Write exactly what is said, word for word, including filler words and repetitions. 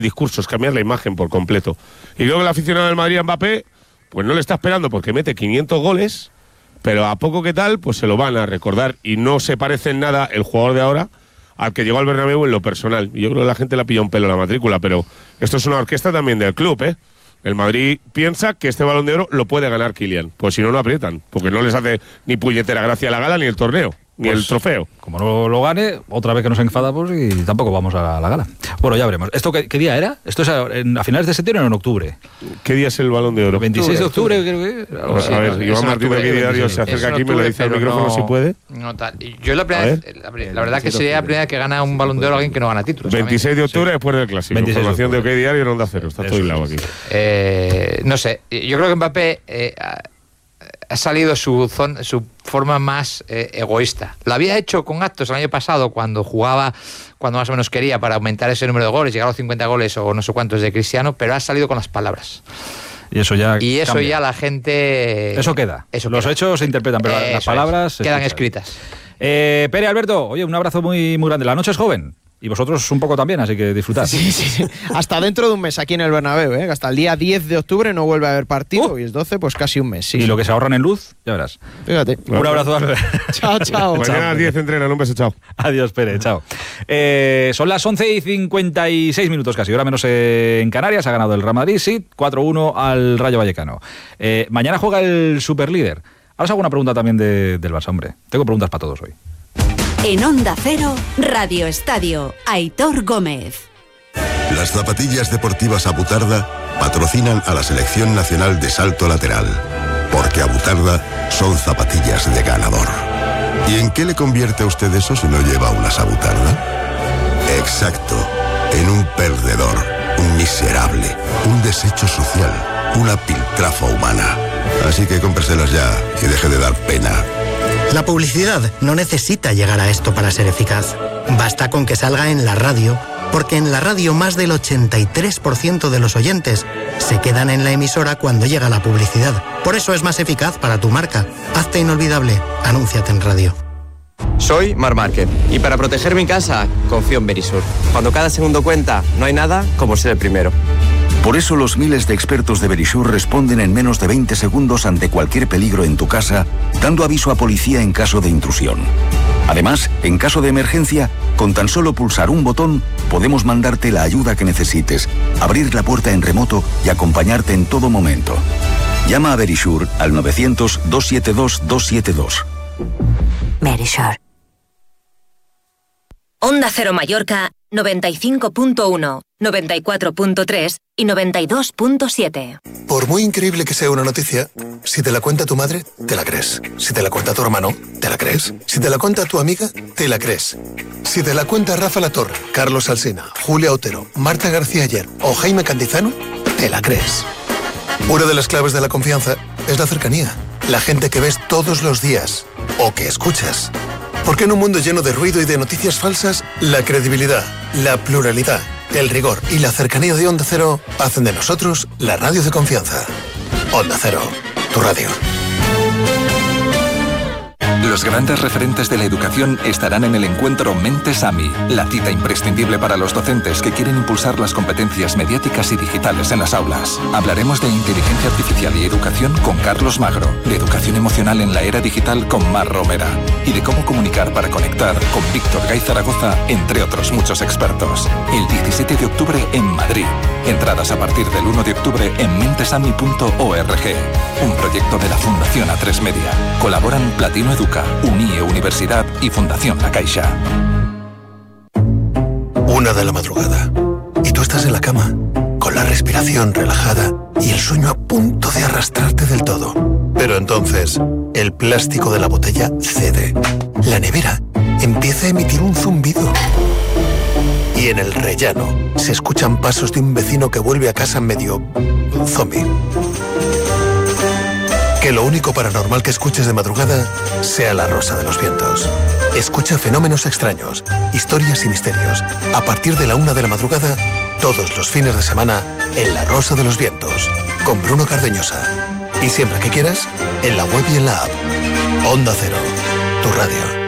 discursos, cambiar la imagen por completo. Y luego el aficionado del Madrid a Mbappé, pues no le está esperando porque mete quinientos goles, pero a poco que tal, pues se lo van a recordar. Y no se parece en nada el jugador de ahora al que llegó al Bernabéu en lo personal. Y yo creo que la gente le ha pillado un pelo a la matrícula, pero esto es una orquesta también del club, ¿eh? El Madrid piensa que este Balón de Oro lo puede ganar Kylian. Pues si no, lo aprietan, porque no les hace ni puñetera gracia la gala ni el torneo. Ni pues, el trofeo. Como no lo gane, otra vez que nos enfadamos y tampoco vamos a la, a la gala. Bueno, ya veremos. ¿Esto qué, qué día era? ¿Esto es a, en, a finales de septiembre o en octubre? ¿Qué día es el Balón de Oro? veintiséis de octubre, creo que. A, a ver, no, Iván Martín de aquí diario se acerca aquí y me lo dice al micrófono no, si puede. No tal. Yo la, primera vez, la, la verdad que sería la primera vez que gana un Balón de Oro alguien que no gana títulos. veintiséis de octubre sí. Después del clásico. Información de OK Diario y Ronda Cero. Está todo hilado aquí. Eh, no sé. Yo creo que Mbappé eh, ha salido su, zona, su forma más eh, egoísta. Lo había hecho con actos el año pasado cuando jugaba, cuando más o menos quería para aumentar ese número de goles, llegar a los cincuenta goles o no sé cuántos de Cristiano, pero ha salido con las palabras. Y eso ya Y eso cambia. ya la gente... Eso queda. Eso Los queda. hechos se interpretan, pero eso las palabras... Es. Quedan escritas. Eh, Pere, Alberto, oye, un abrazo muy, muy grande. La noche es joven. Y vosotros un poco también, así que disfrutad. Sí, sí, sí. Hasta dentro de un mes aquí en el Bernabéu, ¿eh? Hasta el día diez de octubre no vuelve a haber partido. Uh. Y es doce, pues casi un mes. Sí, y sí. lo que se ahorran en luz, ya verás. Fíjate. Un abrazo, Albert. Chao, chao. Mañana a las diez entrenan. Un beso, chao. Adiós, Pere, chao. Eh, son las once y cincuenta y seis minutos casi, hora menos eh, en Canarias. Ha ganado el Real Madrid, sí, cuatro uno al Rayo Vallecano. Eh, mañana juega el superlíder. Ahora os hago una pregunta también de, del Barça, hombre. Tengo preguntas para todos hoy. En Onda Cero, Radio Estadio, Aitor Gómez. Las zapatillas deportivas Abutarda patrocinan a la Selección Nacional de Salto Lateral, porque Abutarda son zapatillas de ganador. ¿Y en qué le convierte a usted eso si no lleva unas Abutarda? Exacto, en un perdedor, un miserable, un desecho social, una piltrafa humana. Así que cómpreselas ya y deje de dar pena. La publicidad no necesita llegar a esto para ser eficaz. Basta con que salga en la radio, porque en la radio más del ochenta y tres por ciento de los oyentes se quedan en la emisora cuando llega la publicidad. Por eso es más eficaz para tu marca. Hazte inolvidable. Anúnciate en radio. Soy Mar Márquez y para proteger mi casa confío en Verisur. Cuando cada segundo cuenta, no hay nada como ser el primero. Por eso los miles de expertos de Verisur responden en menos de veinte segundos ante cualquier peligro en tu casa, dando aviso a policía en caso de intrusión. Además, en caso de emergencia, con tan solo pulsar un botón, podemos mandarte la ayuda que necesites, abrir la puerta en remoto y acompañarte en todo momento. Llama a Verisur al novecientos, doscientos setenta y dos, doscientos setenta y dos. Verisur. Onda Cero Mallorca, noventa y cinco punto uno, noventa y cuatro punto tres y noventa y dos punto siete. Por muy increíble que sea una noticia, si te la cuenta tu madre, te la crees. Si te la cuenta tu hermano, te la crees. Si te la cuenta tu amiga, te la crees. Si te la cuenta Rafa Latorre, Carlos Alsina, Julia Otero, Marta García Ayer o Jaime Cantizano, te la crees. Una de las claves de la confianza es la cercanía. La gente que ves todos los días o que escuchas. Porque en un mundo lleno de ruido y de noticias falsas, la credibilidad, la pluralidad, el rigor y la cercanía de Onda Cero hacen de nosotros la radio de confianza. Onda Cero, tu radio. Los grandes referentes de la educación estarán en el encuentro Mentes A M I, la cita imprescindible para los docentes que quieren impulsar las competencias mediáticas y digitales en las aulas. Hablaremos de inteligencia artificial y educación con Carlos Magro, de educación emocional en la era digital con Mar Romera y de cómo comunicar para conectar con Víctor Gay Zaragoza, entre otros muchos expertos. El diecisiete de octubre en Madrid. Entradas a partir del uno de octubre en mentesami punto org. Un proyecto de la Fundación A tres Media. Colaboran Platino Educa, Unie Universidad y Fundación La Caixa. Una de la madrugada. Y tú estás en la cama, con la respiración relajada y el sueño a punto de arrastrarte del todo. Pero entonces, el plástico de la botella cede. La nevera empieza a emitir un zumbido. Y en el rellano se escuchan pasos de un vecino que vuelve a casa medio zombie. Que lo único paranormal que escuches de madrugada sea La Rosa de los Vientos. Escucha fenómenos extraños, historias y misterios. A partir de la una de la madrugada, todos los fines de semana, en La Rosa de los Vientos, con Bruno Cardeñosa. Y siempre que quieras, en la web y en la app. Onda Cero, tu radio.